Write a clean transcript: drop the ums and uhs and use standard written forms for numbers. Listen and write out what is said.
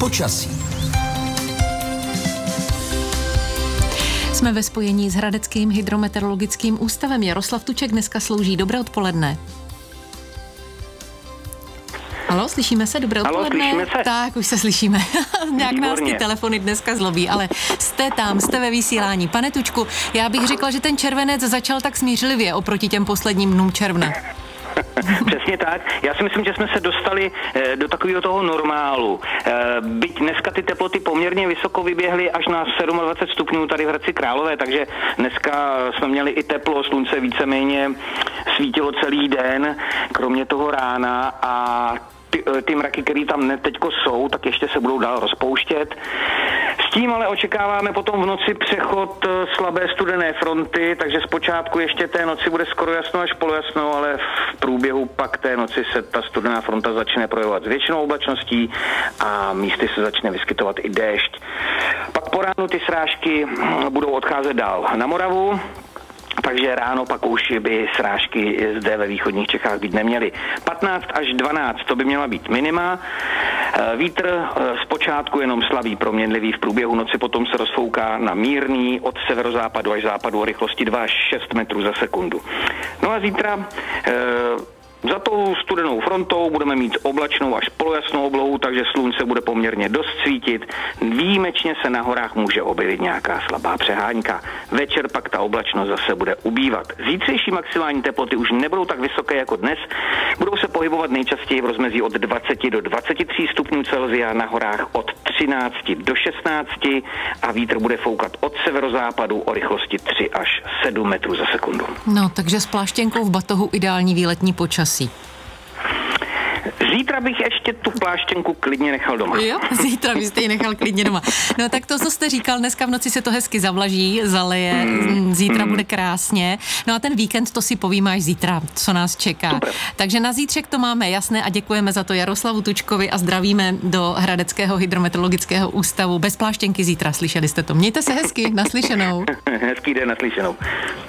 Počasí. Jsme ve spojení s Hradeckým hydrometeorologickým ústavem. Jaroslav Tuček dneska slouží. Dobré odpoledne. Haló, slyšíme se? Dobré odpoledne. Haló, slyšíme se? Tak, už se slyšíme. Nějak Výborně. nás ty telefony dneska zlobí, ale jste tam, jste ve vysílání. Pane Tučku, já bych řekla, že ten červenec začal tak smířlivě oproti těm posledním dnům června. Přesně tak. Já si myslím, že jsme se dostali do takového toho normálu. Byť dneska ty teploty poměrně vysoko vyběhly až na 27 stupňů tady v Hradci Králové, takže dneska jsme měli i teplo, slunce víceméně svítilo celý den, kromě toho rána a ty mraky, které tam teďko jsou, tak ještě se budou dál rozpouštět. S tím ale očekáváme potom v noci přechod slabé studené fronty, takže zpočátku ještě té noci bude skoro jasno až polojasno, ale v průběhu pak té noci se ta studená fronta začne projevovat s většinou oblačností a místy se začne vyskytovat i déšť. Pak po ránu ty srážky budou odcházet dál na Moravu, takže ráno pak už by srážky zde ve východních Čechách být neměly. 15 až 12 to by měla být minima. Vítr zpočátku jenom slabý, proměnlivý, v průběhu noci potom se rozfouká na mírný od severozápadu až západu o rychlosti 2 až 6 metrů za sekundu. No a zítra za tou studenou frontou budeme mít oblačnou až polojasnou oblohu, takže slunce bude poměrně dost svítit. Výjimečně se na horách může objevit nějaká slabá přehánka. Večer pak ta oblačnost zase bude ubývat. Zítřejší maximální teploty už nebudou tak vysoké jako dnes. Budou se pohybovat nejčastěji v rozmezí od 20 do 23 stupňů Celsia, na horách od 13 do 16 a vítr bude foukat od severozápadu o rychlosti 3 až 7 metrů za sekundu. No, takže s pláštěnkou v batohu ideální výletní počasí. Zítra bych ještě tu pláštěnku klidně nechal doma. Jo, zítra byste ji nechal klidně doma. No tak to, co jste říkal, dneska v noci se to hezky zavlaží, zaleje, zítra bude krásně. No a ten víkend to si povíme až zítra, co nás čeká. Super. Takže na zítřek to máme jasné a děkujeme za to Jaroslavu Tučkovi a zdravíme do Hradeckého hydrometeorologického ústavu. Bez pláštěnky zítra, slyšeli jste to. Mějte se hezky, naslyšenou. Hezký den, naslyšenou.